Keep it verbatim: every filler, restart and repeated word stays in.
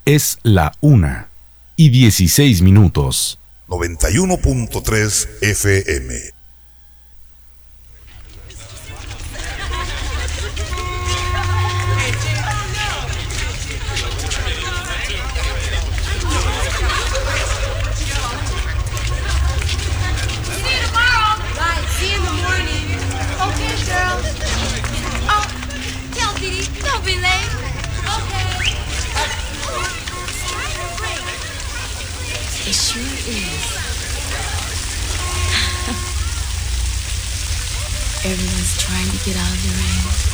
Es la una y dieciséis minutos. noventa y uno punto tres F M. It sure is. Everyone's trying to get out of the rain.